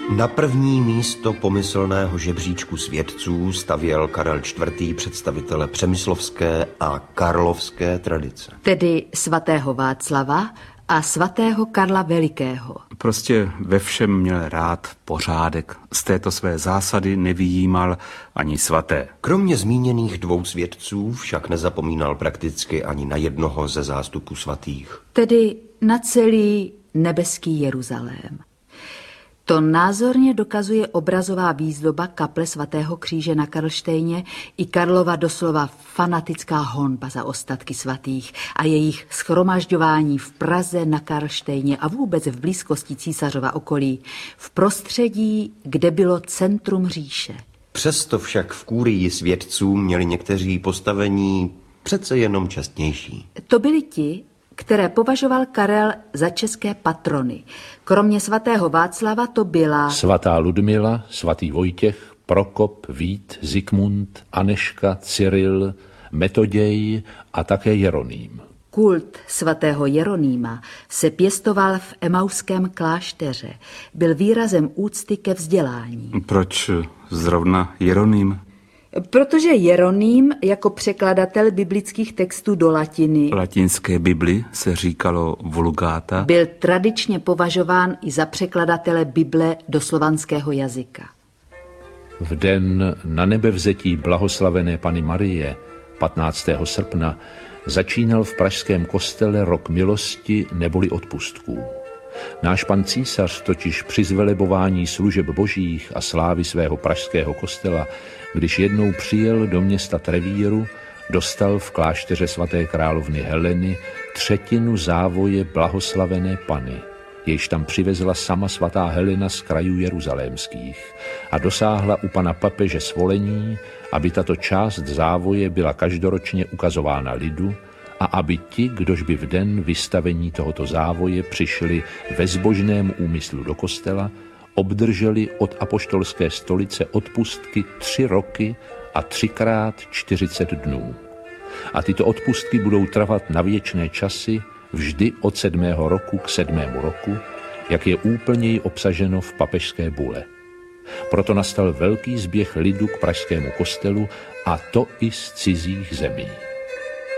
Na první místo pomyslného žebříčku světců stavěl Karel IV. Představitele přemyslovské a karlovské tradice. Tedy svatého Václava a svatého Karla Velikého. Prostě ve všem měl rád pořádek. Z této své zásady nevyjímal ani svaté. Kromě zmíněných dvou světců však nezapomínal prakticky ani na jednoho ze zástupů svatých. Tedy na celý nebeský Jeruzalém. To názorně dokazuje obrazová výzdoba kaple svatého kříže na Karlštejně i Karlova doslova fanatická honba za ostatky svatých a jejich shromažďování v Praze na Karlštejně a vůbec v blízkosti císařova okolí, v prostředí, kde bylo centrum říše. Přesto však v kúrii světců měli někteří postavení přece jenom čestnější. To byli ti, které považoval Karel za české patrony. Kromě svatého Václava to byla svatá Ludmila, svatý Vojtěch, Prokop, Vít, Zikmund, Aneška, Cyril, Metoděj a také Jeroným. Kult svatého Jeronýma se pěstoval v emauském klášteře. Byl výrazem úcty ke vzdělání. Proč zrovna Jeroným? Protože Jeroným jako překladatel biblických textů do latiny Latinské Bibli se říkalo Vulgata. Byl tradičně považován i za překladatele Bible do slovanského jazyka. V den na nebevzetí blahoslavené Panny Marie 15. srpna začínal v pražském kostele rok milosti neboli odpustků. Náš pan císař totiž při zvelebování služeb božích a slávy svého pražského kostela, když jednou přijel do města Trevíru, dostal v klášteře svaté královny Heleny třetinu závoje blahoslavené Panny, jež tam přivezla sama svatá Helena z krajů jeruzalémských a dosáhla u pana papeže svolení, aby tato část závoje byla každoročně ukazována lidu a aby ti, kdož by v den vystavení tohoto závoje přišli ve zbožném úmyslu do kostela, obdrželi od apoštolské stolice odpustky 3 roky a 3x 40 dnů. A tyto odpustky budou trvat na věčné časy vždy od 7. roku k 7. roku, jak je úplněji obsaženo v papežské bule. Proto nastal velký zběh lidu k pražskému kostelu, a to i z cizích zemí.